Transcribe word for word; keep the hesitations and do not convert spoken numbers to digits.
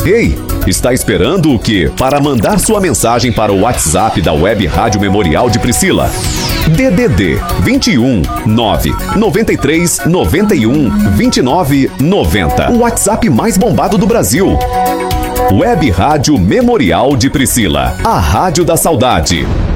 Ei, está esperando o quê para mandar sua mensagem para o WhatsApp da Web Rádio Memorial de Priscila? D D D vinte e um, nove, noventa e três, noventa e um, vinte e nove, noventa. O WhatsApp mais bombado do Brasil. Web Rádio Memorial de Priscila, a rádio da saudade.